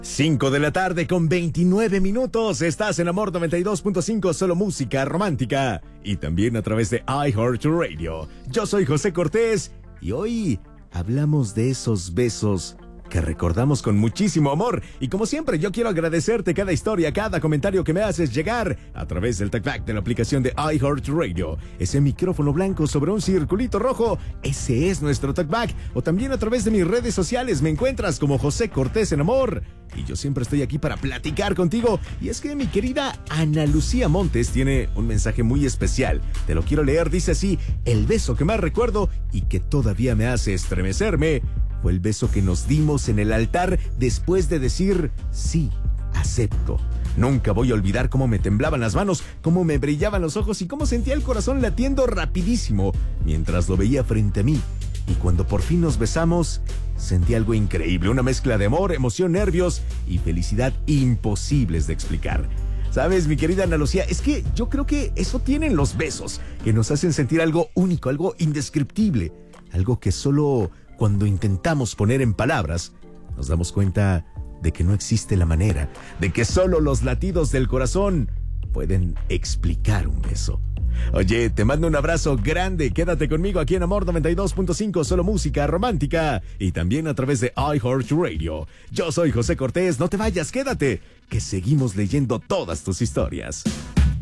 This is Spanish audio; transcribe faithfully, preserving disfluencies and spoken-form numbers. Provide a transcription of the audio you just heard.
cinco de la tarde con veintinueve minutos. Estás en Amor noventa y dos punto cinco, solo música romántica. Y también a través de iHeartRadio. Yo soy José Cortés y hoy hablamos de esos besos que recordamos con muchísimo amor. Y como siempre, yo quiero agradecerte cada historia, cada comentario que me haces llegar a través del talkback de la aplicación de iHeartRadio. Ese micrófono blanco sobre un circulito rojo, ese es nuestro talkback. O también a través de mis redes sociales me encuentras como José Cortés en Amor. Y yo siempre estoy aquí para platicar contigo. Y es que mi querida Ana Lucía Montes tiene un mensaje muy especial. Te lo quiero leer, dice así: el beso que más recuerdo y que todavía me hace estremecerme fue el beso que nos dimos en el altar después de decir sí, acepto. Nunca voy a olvidar cómo me temblaban las manos, cómo me brillaban los ojos y cómo sentía el corazón latiendo rapidísimo mientras lo veía frente a mí. Y cuando por fin nos besamos, sentí algo increíble, una mezcla de amor, emoción, nervios y felicidad imposibles de explicar. ¿Sabes, mi querida Ana Lucía? Es que yo creo que eso tienen los besos, que nos hacen sentir algo único, algo indescriptible, algo que solo cuando intentamos poner en palabras, nos damos cuenta de que no existe la manera, de que solo los latidos del corazón pueden explicar un beso. Oye, te mando un abrazo grande, quédate conmigo aquí en Amor noventa y dos punto cinco, solo música romántica, y también a través de iHeartRadio. Yo soy José Cortés, no te vayas, quédate, que seguimos leyendo todas tus historias.